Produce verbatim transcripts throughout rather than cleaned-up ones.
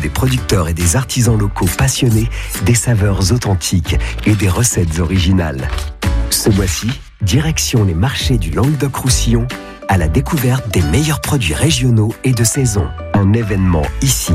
des producteurs et des artisans locaux passionnés des saveurs authentiques et des recettes originales. Ce mois-ci, direction les marchés du Languedoc-Roussillon à la découverte des meilleurs produits régionaux et de saison. Un événement ici.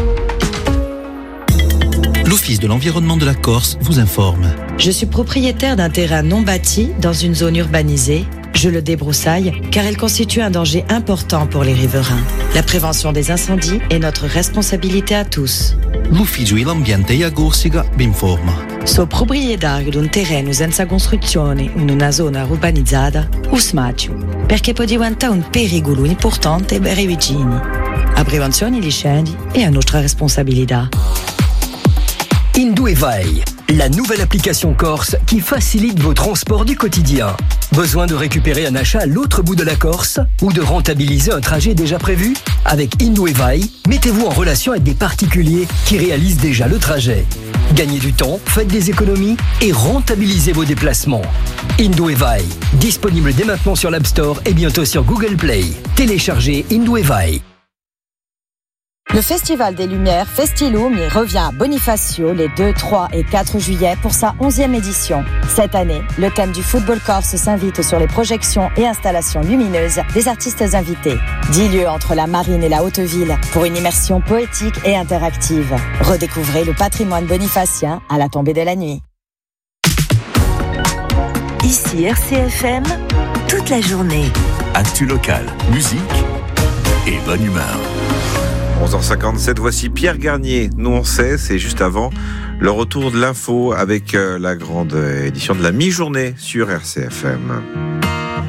L'Office de l'environnement de la Corse vous informe. Je suis propriétaire d'un terrain non bâti dans une zone urbanisée. Je le débroussaille car elle constitue un danger important pour les riverains. La prévention des incendies est notre responsabilité à tous. L'Ufficio dell'Ambiente e Corsica vi informa. So proprietario di un terreno senza costruzione in una zona urbanizzata, usmaccio, perché può diventare un pericolo importante per i vicini. La prevenzione degli incendi è a nostra responsabilità. Indouevai, la nouvelle application corse qui facilite vos transports du quotidien. Besoin de récupérer un achat à l'autre bout de la Corse ou de rentabiliser un trajet déjà prévu? Avec Indouevai, mettez-vous en relation avec des particuliers qui réalisent déjà le trajet. Gagnez du temps, faites des économies et rentabilisez vos déplacements. Indouevai, disponible dès maintenant sur l'App Store et bientôt sur Google Play. Téléchargez Indouevai. Le Festival des Lumières Festilumi revient à Bonifacio les deux, trois et quatre juillet pour sa onzième édition. Cette année, le thème du football corse s'invite sur les projections et installations lumineuses des artistes invités. Dix lieux entre la marine et la haute ville pour une immersion poétique et interactive. Redécouvrez le patrimoine bonifacien à la tombée de la nuit. Ici R C F M, toute la journée. Actu locale, musique et bonne humeur. onze heures cinquante-sept, voici Pierre Garnier. Nous on sait, c'est juste avant le retour de l'info avec la grande édition de la mi-journée sur R C F M.